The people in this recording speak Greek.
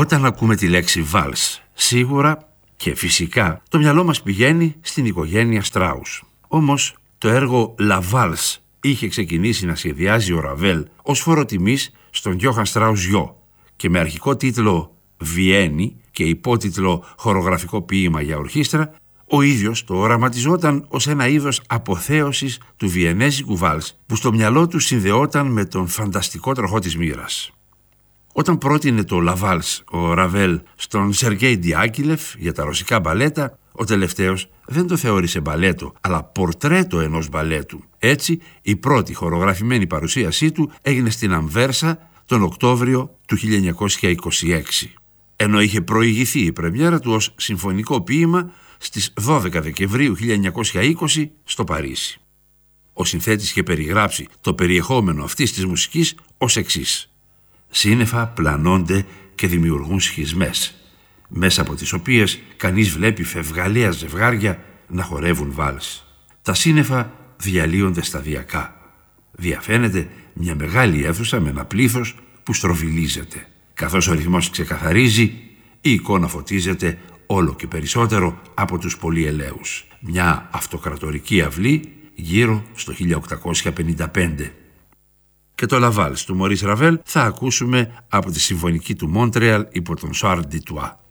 Όταν ακούμε τη λέξη βάλς, σίγουρα και φυσικά το μυαλό μας πηγαίνει στην οικογένεια Στράους. Όμως το έργο La Valse είχε ξεκινήσει να σχεδιάζει ο Ραβέλ ως φοροτιμής στον Γιώχαν Στράους γιο και με αρχικό τίτλο Βιέννη και υπότιτλο Χορογραφικό ποίημα για ορχήστρα, ο ίδιος το οραματιζόταν ως ένα είδος αποθέωσης του βιενέζικου βάλς που στο μυαλό του συνδεόταν με τον φανταστικό τροχό της μοίρας. Όταν πρότεινε το La Valse ο Ραβέλ στον Σεργέι Διάκυλεφ για τα ρωσικά μπαλέτα, ο τελευταίος δεν το θεώρησε μπαλέτο, αλλά πορτρέτο ενός μπαλέτου. Έτσι, η πρώτη χορογραφημένη παρουσίασή του έγινε στην Αμβέρσα τον Οκτώβριο του 1926, ενώ είχε προηγηθεί η πρεμιέρα του ως συμφωνικό ποίημα στις 12 Δεκεμβρίου 1920 στο Παρίσι. Ο συνθέτης είχε περιγράψει το περιεχόμενο αυτής της μουσικής ως εξής: «Σύννεφα πλανώνται και δημιουργούν σχισμές, μέσα από τις οποίες κανείς βλέπει φευγαλαία ζευγάρια να χορεύουν βάλς. Τα σύννεφα διαλύονται σταδιακά. Διαφαίνεται μια μεγάλη αίθουσα με ένα πλήθος που στροβιλίζεται. Καθώς ο ρυθμός ξεκαθαρίζει, η εικόνα φωτίζεται όλο και περισσότερο από τους πολυελαίους. Μια αυτοκρατορική αυλή γύρω στο 1855». Και το La Valse του Μωρίς Ραβέλ θα ακούσουμε από τη συμφωνική του Μόντρεαλ υπό τον Σάρλ Ντιτουά.